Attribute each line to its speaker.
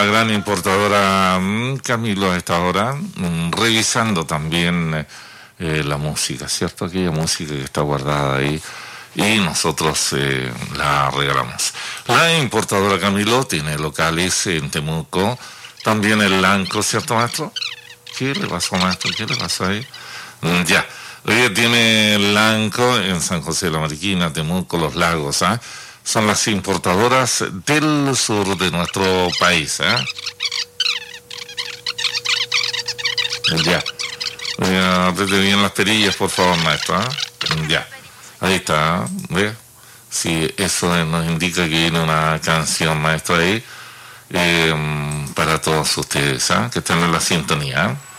Speaker 1: la gran importadora Camilo a esta hora, revisando también la música, ¿cierto? Aquella música que está guardada ahí y nosotros la regalamos. La importadora Camilo tiene locales en Temuco, también en Lanco, ¿cierto, maestro? ¿Qué le pasó, maestro? ¿Qué le pasó ahí? Ya. Hoy tiene Lanco en San José de la Mariquina, Temuco, Los Lagos, ¿ah? Son las importadoras del sur de nuestro país, ¿eh? Ya. Apriete bien las perillas, por favor, maestro, ¿eh? Ya. Ahí está, ¿ve? Sí, eso nos indica que viene una canción, maestro, ahí, para todos ustedes, ¿eh? Que están en la sintonía, ¿eh?